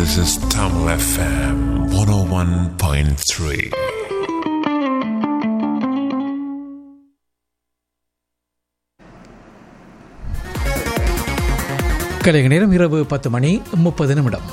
This is Tamil FM 101.3. கலைஞ நேரம் இரவு 10:30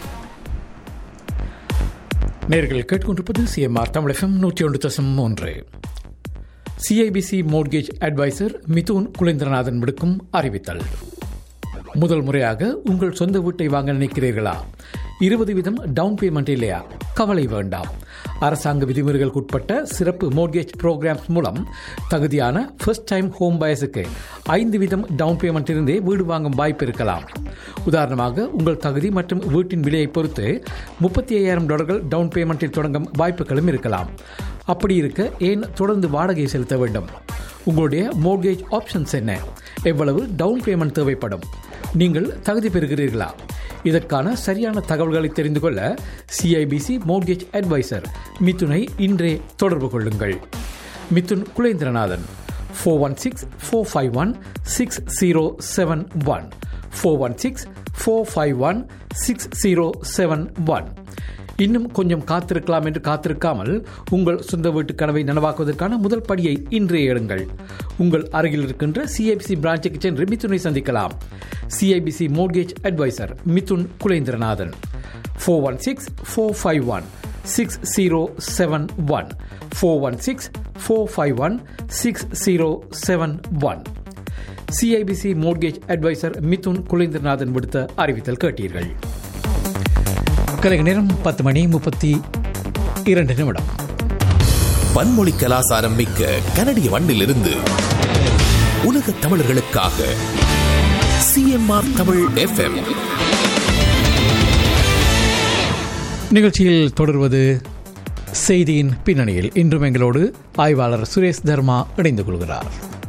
நேர்கள் கேட்டுக்கொண்டிருப்பது CMR Tamil FM 101.3. CIBC mortgage advisor Mithun Kulendranathan விடுக்கும் அறிவித்தல். முதல் முறையாக உங்கள் சொந்த வீட்டை வாங்க நினைக்கிறீர்களா? 20% டவுன் பேமெண்ட் இல்லையா? கவலை வேண்டாம். அரசாங்க விதிமுறைகளுக்குட்பட்ட சிறப்பு மோர்கேஜ் ப்ரோக்ராம்ஸ் மூலம் தகுதியான first time home பயர்ஸுக்கு 5% down payment இருந்தே வீடு வாங்கும் வாய்ப்பு இருக்கலாம். உதாரணமாக, உங்கள் தகுதி மற்றும் வீட்டின் விலையை பொறுத்து $35,000 டவுன் பேமெண்ட்டில் தொடங்கும் வாய்ப்புகளும் இருக்கலாம். அப்படி இருக்க ஏன் தொடர்ந்து வாடகை செலுத்த வேண்டும்? உங்களுடைய மோர்கேஜ் ஆப்ஷன்ஸ் என்ன? எவ்வளவு டவுன் பேமெண்ட் தேவைப்படும்? நீங்கள் தகுதி பெறுகிறீர்களா? இதற்கான சரியான தகவல்களை தெரிந்து கொள்ள சிஐபிசி மோர்கேஜ் அட்வைசர் மிதுனை இன்றே தொடர்பு கொள்ளுங்கள். மிதுன் குலேந்திரநாதன் 416-451-6071 416-451-6071. இன்னும் கொஞ்சம் காத்திருக்கலாம் என்று காத்திருக்காமல் உங்கள் சொந்த வீட்டு கனவை நனவாக்குவதற்கான முதல் படியை இன்றே எடுங்கள். உங்கள் அருகில் இருக்கின்ற சிஐபிசி பிரான்ச்சுக்கு சென்று மிதுனை சந்திக்கலாம். CIBC mortgage advisor Mithun Kulendranathan 416-451-6071 416-451-6071. CIBC mortgage advisor Mithun Kulendranathan விடுத்த அறிவித்தல் கேட்டீர்கள். கலைஞ நேரம் 10:32. பன்மொழி கலாசாரம் மிக்க கனடிய மண்ணிலிருந்து உலக தமிழர்களுக்காக சிஎம்ஆர் தமிழ் FM நிகழ்ச்சியில் தொடர்வது செய்தியின் பின்னணியில். இன்றும் எங்களோடு ஆய்வாளர் சுரேஷ் தர்மா இணைந்து கொள்கிறார்.